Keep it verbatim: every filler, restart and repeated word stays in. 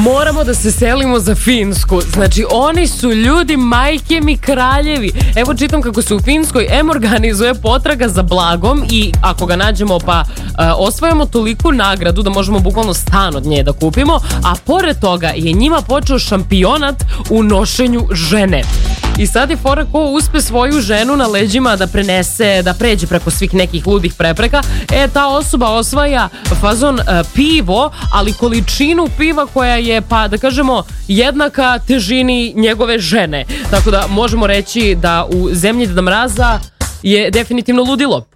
moramo da se selimo za Finsku. Znači, oni su ljudi, majke mi, kraljevi. Evo čitam kako se u Finskoj em organizuje potraga za blagom i ako ga nađemo pa uh, osvajamo toliku nagradu da možemo bukvalno stan od nje da kupimo, a pored toga je njima počeo šampionat u nošenju žene. I sad je fora ko uspe svoju ženu na leđima da prenese, da pređe preko svih nekih ludih prepreka, e, ta osoba osvaja fazon uh, pivo, ali količinu piva koja je, pa da kažemo, jednaka težini njegove žene. Tako da možemo reći da u zemlji Deda Mraza je definitivno ludilo.